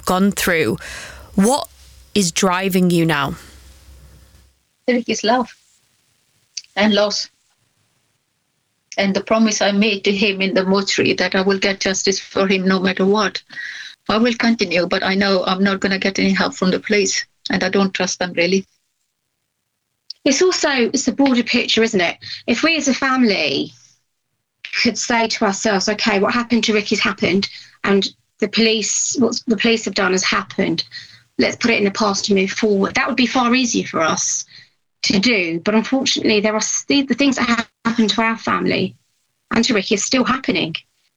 gone through. What is driving you now? Ricky's love and loss. And the promise I made to him in the mortuary that I will get justice for him no matter what. I will continue, but I know I'm not going to get any help from the police, and I don't trust them really. It's the broader picture, isn't it? If we as a family could say to ourselves, okay, what happened to Ricky's happened, and what the police have done has happened. Let's put it in the past and move forward. That would be far easier for us to do. But unfortunately, there are the things that happened to our family and to Ricky are still happening.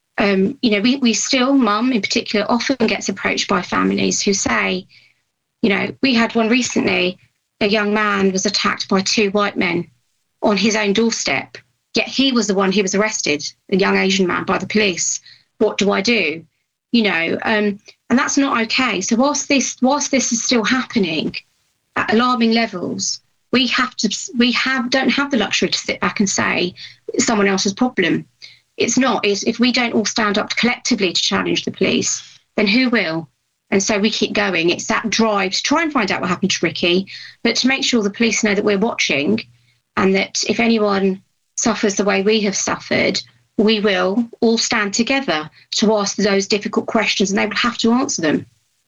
We still, Mum in particular, often gets approached by families who say, we had one recently, a young man was attacked by 2 white men on his own doorstep. Yet he was the one who was arrested, a young Asian man, by the police. What do I do? And that's not okay. So whilst this is still happening at alarming levels, we don't have the luxury to sit back and say it's someone else's problem. It's not. If we don't all stand up collectively to challenge the police, then who will? And so we keep going. It's that drive to try and find out what happened to Ricky, but to make sure the police know that we're watching, and that if anyone suffers the way we have suffered, we will all stand together to ask those difficult questions, and they will have to answer them.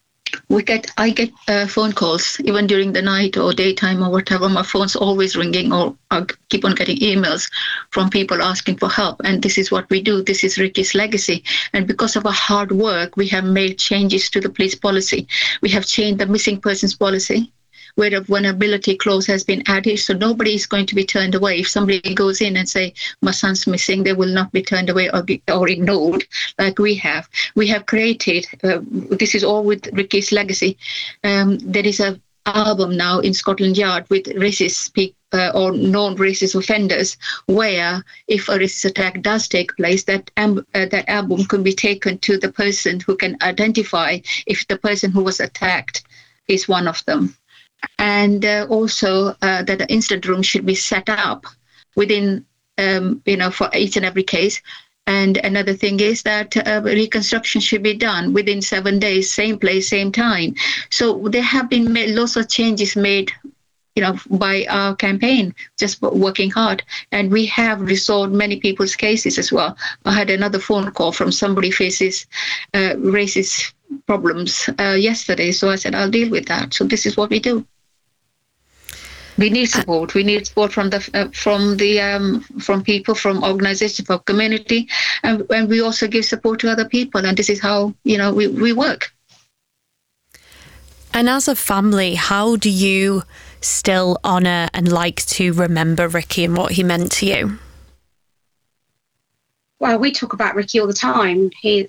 I get phone calls even during the night or daytime or whatever. My phone's always ringing, or I keep on getting emails from people asking for help. And this is what we do. This is Ricky's legacy. And because of our hard work, we have made changes to the police policy. We have changed the missing persons policy, where a vulnerability clause has been added, so nobody is going to be turned away. If somebody goes in and say, my son's missing, they will not be turned away or ignored like we have. We have created, this is all with Ricky's legacy. There is an album now in Scotland Yard with racist or non-racist offenders, where if a racist attack does take place, that album can be taken to the person who can identify if the person who was attacked is one of them. And also that the incident room should be set up within, for each and every case. And another thing is that reconstruction should be done within 7 days, same place, same time. So there have been lots of changes made, by our campaign, just working hard. And we have resolved many people's cases as well. I had another phone call from somebody faces racist problems yesterday. So I said, I'll deal with that. So this is what we do. We need support. We need support from people, from organizations, from community, and we also give support to other people. And this is how we work. And as a family, how do you still honour and like to remember Ricky and what he meant to you? Well, we talk about Ricky all the time. He